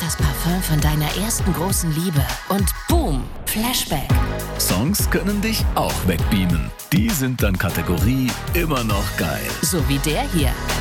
das Parfüm von deiner ersten großen Liebe. Und boom, Flashback. Songs können dich auch wegbeamen. Die sind dann Kategorie immer noch geil. So wie der hier.